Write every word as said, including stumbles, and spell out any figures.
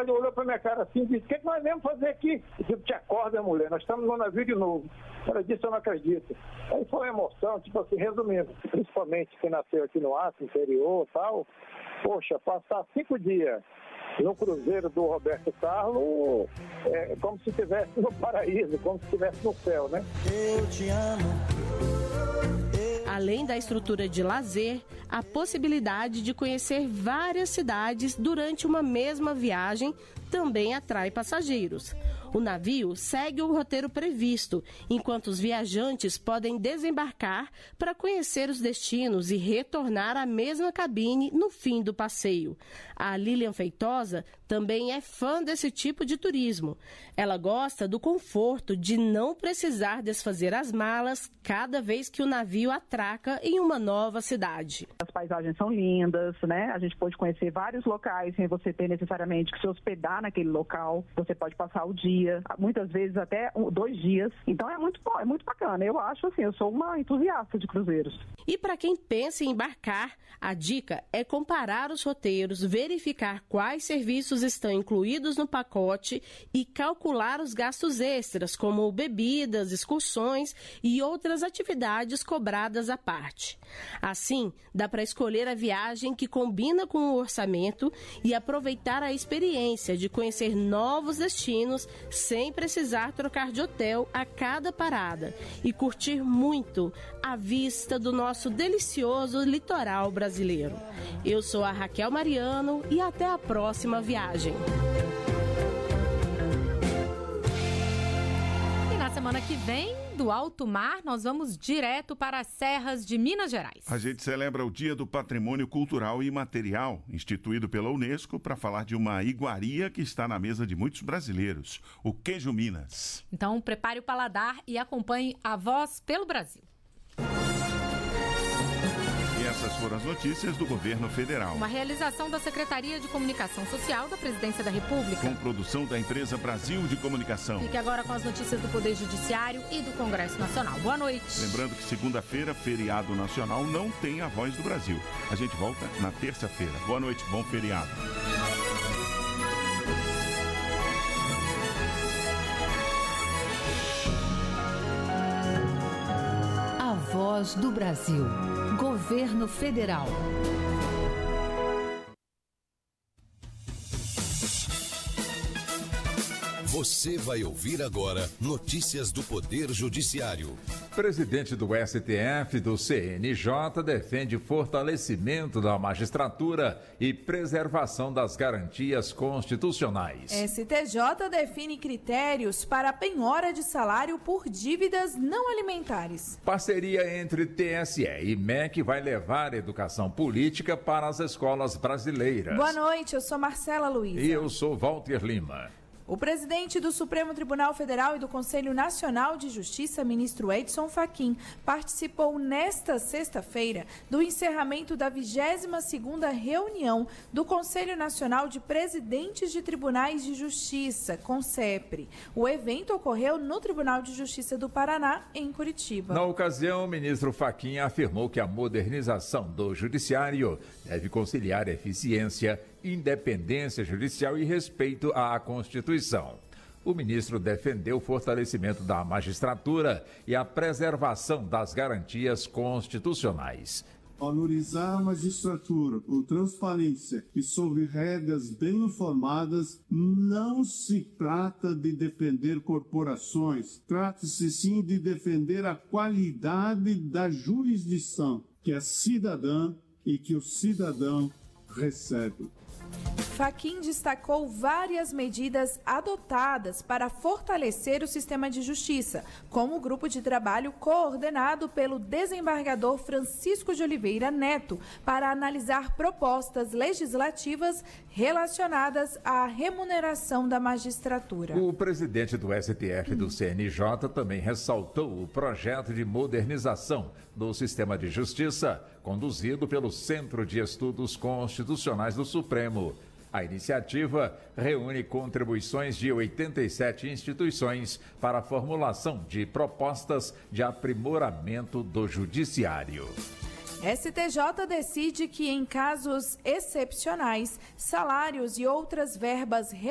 rapaz olhou pra minha cara assim e disse, o que, que nós viemos fazer aqui? Eu disse, te acorda, mulher, nós estamos no navio de novo. Ela disse, eu não acredito. Aí foi uma emoção, tipo assim, resumindo, principalmente quem nasceu aqui no Acre, interior e tal, poxa, passar cinco dias no cruzeiro do Roberto Carlos é como se estivesse no paraíso, como se estivesse no céu, né? Eu te amo. Além da estrutura de lazer, a possibilidade de conhecer várias cidades durante uma mesma viagem também atrai passageiros. O navio segue o roteiro previsto, enquanto os viajantes podem desembarcar para conhecer os destinos e retornar à mesma cabine no fim do passeio. A Lilian Feitosa também é fã desse tipo de turismo. Ela gosta do conforto de não precisar desfazer as malas cada vez que o navio atraca em uma nova cidade. As paisagens são lindas, né? A gente pode conhecer vários locais sem você ter necessariamente que se hospedar naquele local. Você pode passar o dia, muitas vezes até dois dias. Então é muito bom, é muito bacana. Eu acho assim, eu sou uma entusiasta de cruzeiros. E para quem pensa em embarcar, a dica é comparar os roteiros, verificar quais serviços estão incluídos no pacote e calcular os gastos extras, como bebidas, excursões e outras atividades cobradas à parte. Assim, dá para escolher a viagem que combina com o orçamento e aproveitar a experiência de conhecer novos destinos sem precisar trocar de hotel a cada parada e curtir muito a vista do nosso delicioso litoral brasileiro. Eu sou a Raquel Mariano e até a próxima viagem. E na semana que vem, do alto mar, nós vamos direto para as serras de Minas Gerais. A gente celebra o Dia do Patrimônio Cultural e Imaterial, instituído pela Unesco, para falar de uma iguaria que está na mesa de muitos brasileiros, o queijo Minas. Então, prepare o paladar e acompanhe A Voz pelo Brasil. E essas foram as notícias do governo federal. Uma realização da Secretaria de Comunicação Social da Presidência da República. Com produção da empresa Brasil de Comunicação. Fique agora com as notícias do Poder Judiciário e do Congresso Nacional. Boa noite. Lembrando que segunda-feira, feriado nacional, não tem a Voz do Brasil. A gente volta na terça-feira. Boa noite, bom feriado. A Voz do Brasil. Governo Federal. Você vai ouvir agora notícias do Poder Judiciário. Presidente do S T F do C N J defende fortalecimento da magistratura e preservação das garantias constitucionais. S T J define critérios para a penhora de salário por dívidas não alimentares. Parceria entre T S E e M E C vai levar a educação política para as escolas brasileiras. Boa noite, eu sou Marcela Luiza. E eu sou Walter Lima. O presidente do Supremo Tribunal Federal e do Conselho Nacional de Justiça, ministro Edson Fachin, participou nesta sexta-feira do encerramento da vigésima segunda reunião do Conselho Nacional de Presidentes de Tribunais de Justiça, CONSEPRE. O evento ocorreu no Tribunal de Justiça do Paraná, em Curitiba. Na ocasião, o ministro Fachin afirmou que a modernização do judiciário deve conciliar eficiência, independência judicial e respeito à Constituição. O ministro defendeu o fortalecimento da magistratura e a preservação das garantias constitucionais. Valorizar a magistratura com transparência e sob regras bem informadas, não se trata de defender corporações, trata-se sim de defender a qualidade da jurisdição, que é cidadã e que o cidadão recebe. Fachin destacou várias medidas adotadas para fortalecer o sistema de justiça, como o grupo de trabalho coordenado pelo desembargador Francisco de Oliveira Neto, para analisar propostas legislativas relacionadas à remuneração da magistratura. O presidente do S T F do C N J também ressaltou o projeto de modernização do sistema de justiça, conduzido pelo Centro de Estudos Constitucionais do Supremo. A iniciativa reúne contribuições de oitenta e sete instituições para a formulação de propostas de aprimoramento do judiciário. S T J decide que, em casos excepcionais, salários e outras verbas